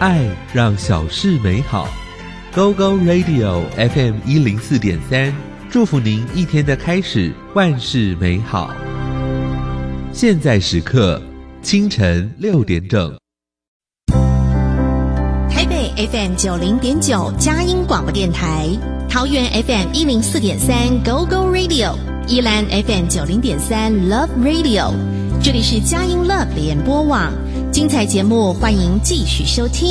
爱让小事美好。Go Go Radio FM 104.3，祝福您一天的开始万事美好。现在时刻清晨6点整。 台北 FM 90.9佳音广播电台，桃园 FM 104.3 Go Go Radio， 宜兰 FM 90.3 Love Radio， 这里是佳音 Love 联播网，精彩节目欢迎继续收听。